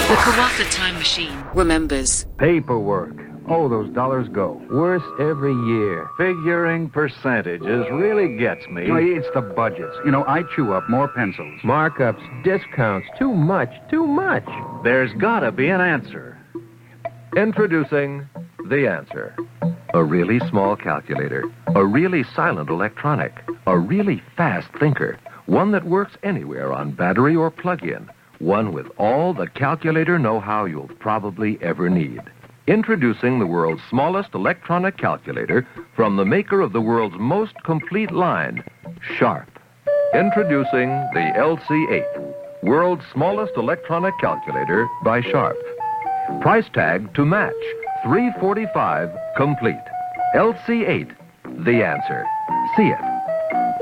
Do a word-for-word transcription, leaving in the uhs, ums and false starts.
The Kawatha Time Machine remembers. Paperwork. Oh, those dollars go. Worse every year. Figuring percentages really gets me. You know, it's the budgets. You know, I chew up more pencils. Markups, discounts, too much, too much. There's gotta be an answer. Introducing The Answer. A really small calculator, a really silent electronic, a really fast thinker, one that works anywhere on battery or plug-in, one with all the calculator know-how you'll probably ever need. Introducing the world's smallest electronic calculator from the maker of the world's most complete line, Sharp. Introducing the L C eight, world's smallest electronic calculator by Sharp. Price tag to match, three forty-five complete. L C eight, The Answer. See it.